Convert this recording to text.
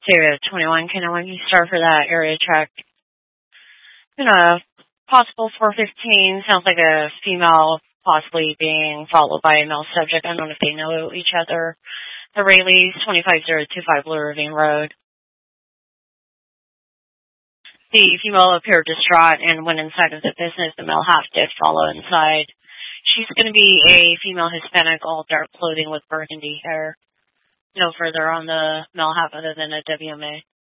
Area 21, can I want you start for that area check? Possible 415, sounds like a female possibly being followed by a male subject. I don't know if they know each other. The Rayleighs, 25025 Blue Ravine Road. The female appeared distraught and went inside of the business. The male half did follow inside. She's going to be a female Hispanic, all dark clothing with burgundy hair. No further on the male half other than a WMA.